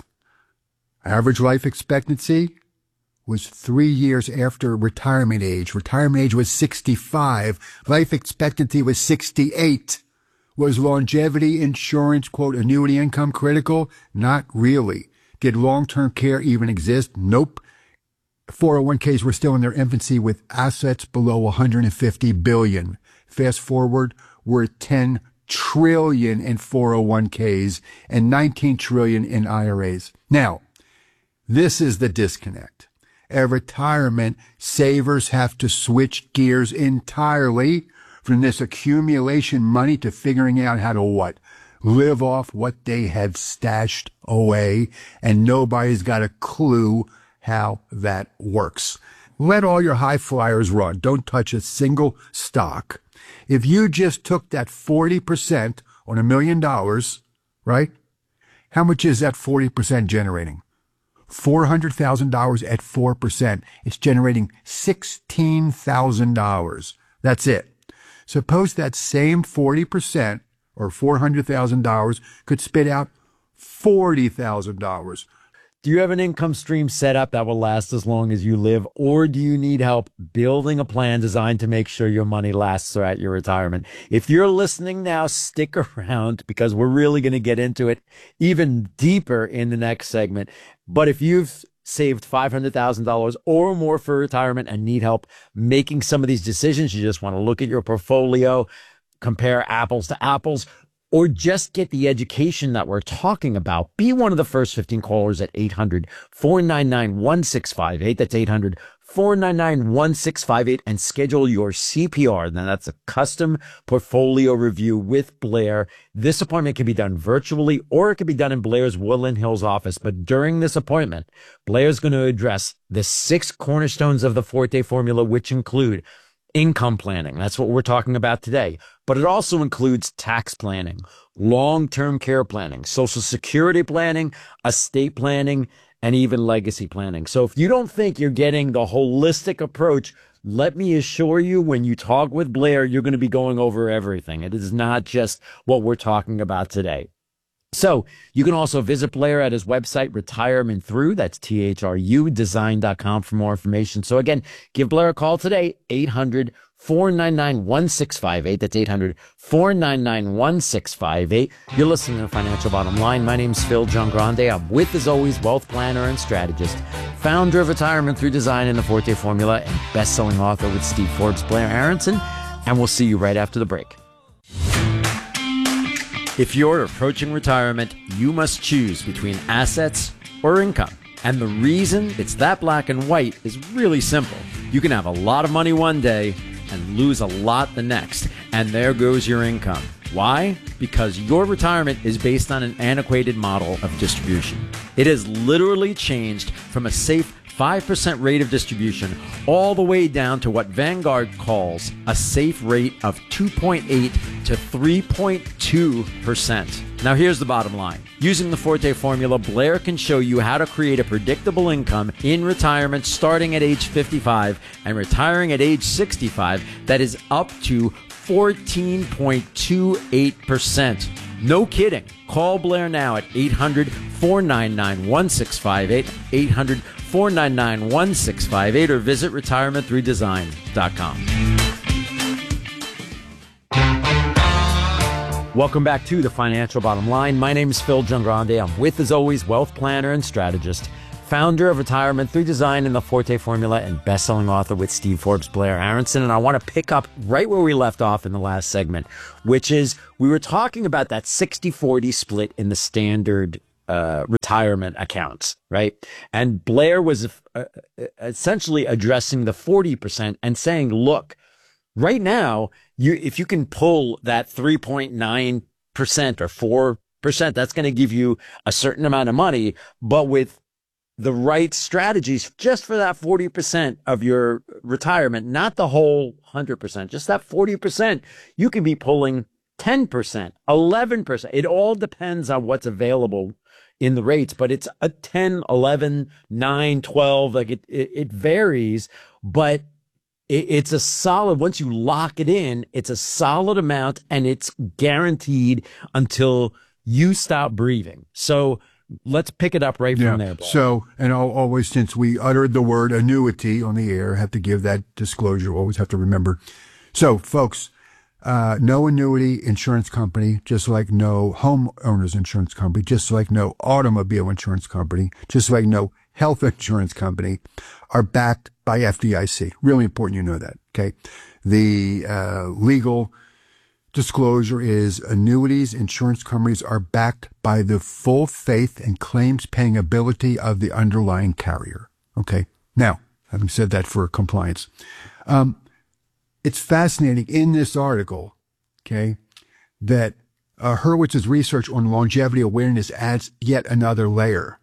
Average life expectancy was three years after retirement age. Retirement age was sixty-five. Life expectancy was sixty-eight. Was longevity insurance, quote, annuity income critical? Not really. Did long-term care even exist? Nope. four oh one k's were still in their infancy with assets below one hundred fifty billion. Fast forward, we're at ten trillion in four oh one k's and nineteen trillion in I R As. Now, this is the disconnect. At retirement, savers have to switch gears entirely from this accumulation money to figuring out how to what? Live off what they have stashed away, and nobody's got a clue how that works. Let all your high flyers run. Don't touch a single stock. If you just took that forty percent on a million dollars, right? How much is that forty percent generating? four hundred thousand dollars at four percent. It's generating sixteen thousand dollars. That's it. Suppose that same forty percent or four hundred thousand dollars could spit out forty thousand dollars. Do you have an income stream set up that will last as long as you live, or do you need help building a plan designed to make sure your money lasts throughout your retirement? If you're listening now, stick around because we're really going to get into it even deeper in the next segment. But if you've saved five hundred thousand dollars or more for retirement and need help making some of these decisions, you just want to look at your portfolio, compare apples to apples, or just get the education that we're talking about, be one of the first fifteen callers at eight hundred, four nine nine, one six five eight. That's eight hundred, four nine nine, one six five eight, and schedule your C P R. Now, that's a custom portfolio review with Blair. This appointment can be done virtually, or it can be done in Blair's Woodland Hills office. But during this appointment, Blair's going to address the six cornerstones of the Forte formula, which include income planning. That's what we're talking about today. But it also includes tax planning, long-term care planning, Social Security planning, estate planning, and even legacy planning. So if you don't think you're getting the holistic approach, let me assure you, when you talk with Blair, you're going to be going over everything. It is not just what we're talking about today. So you can also visit Blair at his website, Retirement Through. That's T H R U design dot com for more information. So again, give Blair a call today, eight hundred, four nine nine, one six five eight. That's eight hundred, four nine nine, one six five eight. You're listening to Financial Bottom Line. My name's Phil Giangrande. I'm with, as always, wealth planner and strategist, founder of Retirement Through Design and the Forte Formula, and best-selling author with Steve Forbes, Blair Aronson. And we'll see you right after the break. If you're approaching retirement, you must choose between assets or income. And the reason it's that black and white is really simple. You can have a lot of money one day and lose a lot the next, and there goes your income. Why? Because your retirement is based on an antiquated model of distribution. It has literally changed from a safe five percent rate of distribution all the way down to what Vanguard calls a safe rate of two point eight to three point two percent. Now here's the bottom line. Using the Forte formula, Blair can show you how to create a predictable income in retirement starting at age fifty-five and retiring at age sixty-five that is up to fourteen point two eight percent. No kidding. Call Blair now at eight hundred, four nine nine, one six five eight, eight hundred, four nine nine, one six five eight, or visit retirement three design dot com. Welcome back to The Financial Bottom Line. My name is Phil Giangrande. I'm with, as always, wealth planner and strategist, founder of Retirement through Design and the Forte Formula, and best-selling author with Steve Forbes, Blair Aronson. And I want to pick up right where we left off in the last segment, which is we were talking about that sixty forty split in the standard uh, retirement accounts, right? And Blair was uh, essentially addressing the forty percent and saying, look, right now, you if you can pull that three point nine percent or four percent, that's going to give you a certain amount of money, but with the right strategies just for that forty percent of your retirement, not the whole one hundred percent, just that forty percent, you can be pulling ten percent, eleven percent. It all depends on what's available in the rates, but it's a ten, eleven, nine, twelve, like it, it, it varies, but it, it's a solid, once you lock it in, it's a solid amount and it's guaranteed until you stop breathing. So let's pick it up right yeah. from there, Bob. So, and I'll always, since we uttered the word annuity on the air, have to give that disclosure. Always have to remember. So, folks, uh, no annuity insurance company, just like no homeowners insurance company, just like no automobile insurance company, just like no health insurance company, are backed by F D I C. Really important you know that, okay? The uh, legal disclosure is annuities insurance companies are backed by the full faith and claims paying ability of the underlying carrier. Okay. Now, having said that for compliance, um, it's fascinating in this article, okay, that uh, Hurwitz's research on longevity awareness adds yet another layer,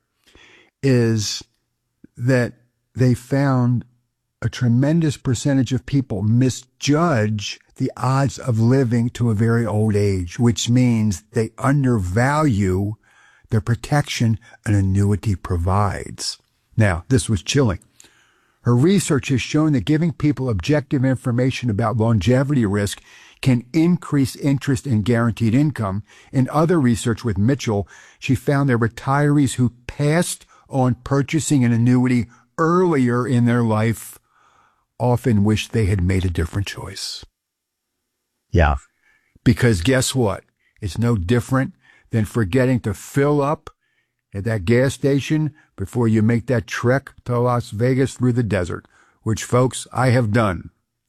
is that they found a tremendous percentage of people misjudge the odds of living to a very old age, which means they undervalue the protection an annuity provides. Now, this was chilling. Her research has shown that giving people objective information about longevity risk can increase interest in guaranteed income. In other research with Mitchell, she found that retirees who passed on purchasing an annuity earlier in their life often wish they had made a different choice. Yeah. Because guess what? It's no different than forgetting to fill up at that gas station before you make that trek to Las Vegas through the desert, which, folks, I have done.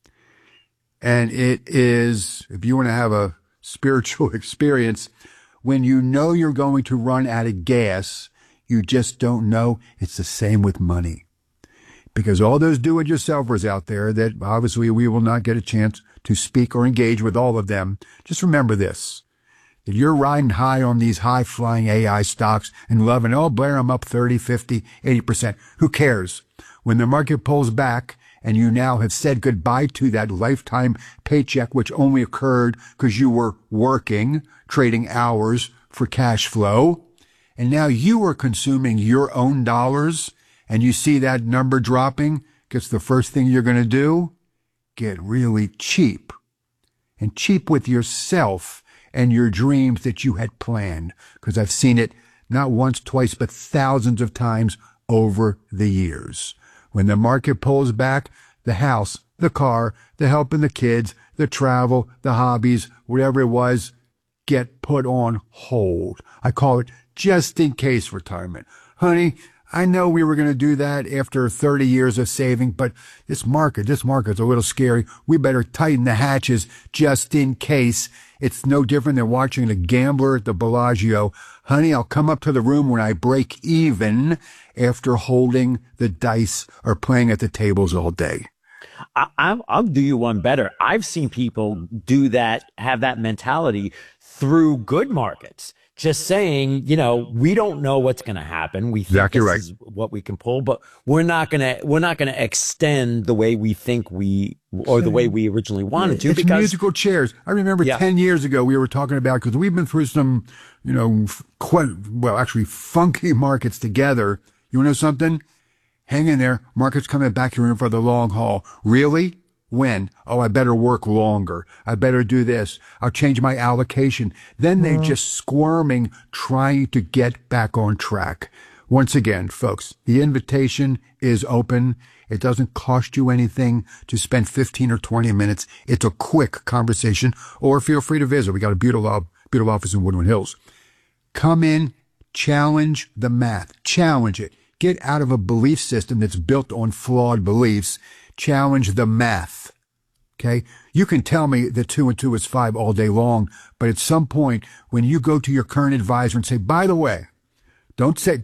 And it is, if you want to have a spiritual experience, when you know you're going to run out of gas, you just don't know. It's the same with money. Because all those do-it-yourselfers out there that obviously we will not get a chance to speak or engage with all of them, just remember this. If you're riding high on these high-flying A I stocks and loving, oh, Blair, I'm up thirty, fifty, eighty percent. Who cares? When the market pulls back and you now have said goodbye to that lifetime paycheck, which only occurred because you were working, trading hours for cash flow, and now you are consuming your own dollars, and you see that number dropping, guess the first thing you're going to do? Get really cheap. And cheap with yourself and your dreams that you had planned. Because I've seen it not once, twice, but thousands of times over the years. When the market pulls back, the house, the car, the helping the kids, the travel, the hobbies, whatever it was, get put on hold. I call it just in case retirement. Honey, I know we were going to do that after thirty years of saving, but this market, this market's a little scary. We better tighten the hatches just in case. It's no different than watching a gambler at the Bellagio. Honey, I'll come up to the room when I break even after holding the dice or playing at the tables all day. I, I'll, I'll do you one better. I've seen people do that, have that mentality through good markets. Just saying, you know, we don't know what's going to happen. We think exactly this right. is what we can pull, but we're not going to, we're not going to extend the way we think we, or the way we originally wanted to. It's because musical chairs. I remember yeah. ten years ago we were talking about, because we've been through some, you know, quite, well, actually funky markets together. You want to know something? Hang in there. Market's coming back here in for the long haul. Really? When? Oh, I better work longer. I better do this. I'll change my allocation. Then they're just squirming, trying to get back on track. Once again, folks, the invitation is open. It doesn't cost you anything to spend fifteen or twenty minutes. It's a quick conversation, or feel free to visit. We got a beautiful, beautiful office in Woodland Hills. Come in, challenge the math. Challenge it. Get out of a belief system that's built on flawed beliefs. Challenge the math. Okay? You can tell me that two and two is five all day long, but at some point, when you go to your current advisor and say, by the way, don't say,